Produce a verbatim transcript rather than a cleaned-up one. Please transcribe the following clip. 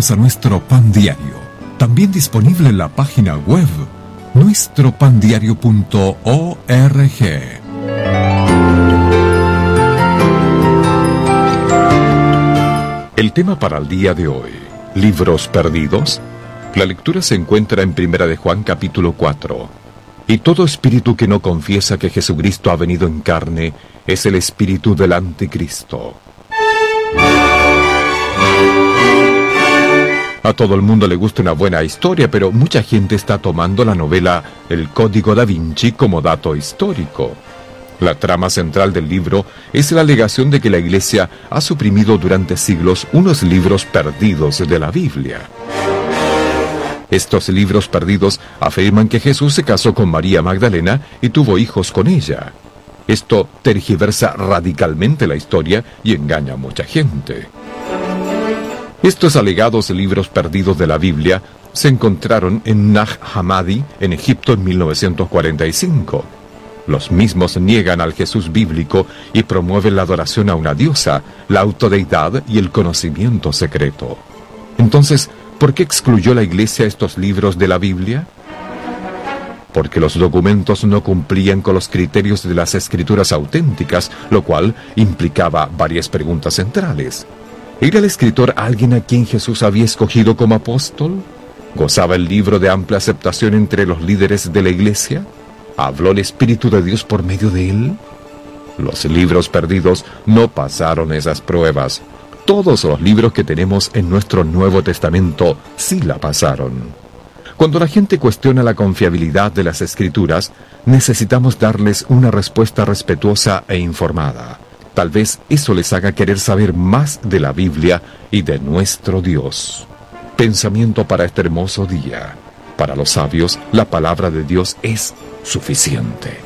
bienvenidos a nuestro Pan Diario, también disponible en la página web nuestro pan diario punto org. El tema para el día de hoy, ¿libros perdidos? La lectura se encuentra en Primera de Juan capítulo cuatro. Y todo espíritu que no confiesa que Jesucristo ha venido en carne es el espíritu del anticristo. A todo el mundo le gusta una buena historia, pero mucha gente está tomando la novela El Código Da Vinci como dato histórico. La trama central del libro es la alegación de que la Iglesia ha suprimido durante siglos unos libros perdidos de la Biblia. Estos libros perdidos afirman que Jesús se casó con María Magdalena y tuvo hijos con ella. Esto tergiversa radicalmente la historia y engaña a mucha gente. Estos alegados libros perdidos de la Biblia se encontraron en Nag Hammadi, en Egipto, en mil novecientos cuarenta y cinco. Los mismos niegan al Jesús bíblico y promueven la adoración a una diosa, la autodeidad y el conocimiento secreto. Entonces, ¿por qué excluyó la Iglesia estos libros de la Biblia? Porque los documentos no cumplían con los criterios de las escrituras auténticas, lo cual implicaba varias preguntas centrales. ¿Era el escritor alguien a quien Jesús había escogido como apóstol? ¿Gozaba el libro de amplia aceptación entre los líderes de la Iglesia? ¿Habló el Espíritu de Dios por medio de él? Los libros perdidos no pasaron esas pruebas. Todos los libros que tenemos en nuestro Nuevo Testamento sí la pasaron. Cuando la gente cuestiona la confiabilidad de las Escrituras, necesitamos darles una respuesta respetuosa e informada. Tal vez eso les haga querer saber más de la Biblia y de nuestro Dios. Pensamiento para este hermoso día. Para los sabios, la palabra de Dios es suficiente.